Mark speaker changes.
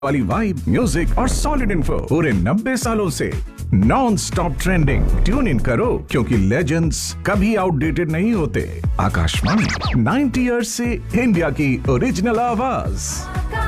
Speaker 1: वाली vibe, music और solid info पूरे 90 सालों से non stop trending. Tune in करो क्योंकि लेजेंड्स कभी आउटडेटेड नहीं होते। आकाशवाणी 90 इयर्स से इंडिया की ओरिजिनल आवाज।